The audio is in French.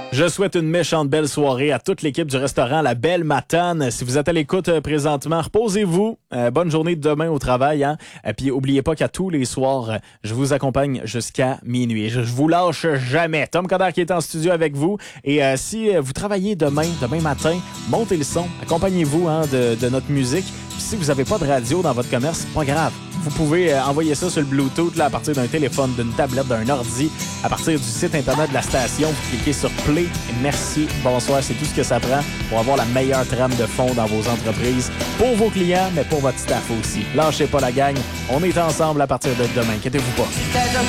Je souhaite une méchante belle soirée à toute l'équipe du restaurant La Belle Matane. Si vous êtes à l'écoute présentement, reposez-vous. Bonne journée de demain au travail. Hein? Puis oubliez pas qu'à tous les soirs, je vous accompagne jusqu'à minuit. Je vous lâche jamais. Tom Coderre qui est en studio avec vous. Et si vous travaillez demain matin, montez le son. Accompagnez-vous de notre musique. Puis si vous n'avez pas de radio dans votre commerce, pas grave. Vous pouvez envoyer ça sur le Bluetooth là, à partir d'un téléphone, d'une tablette, d'un ordi, à partir du site internet de la station. Vous cliquez sur Play. Et merci, bonsoir. C'est tout ce que ça prend pour avoir la meilleure trame de fond dans vos entreprises, pour vos clients, mais pour votre staff aussi. Lâchez pas la gang. On est ensemble à partir de demain. Inquiétez-vous pas.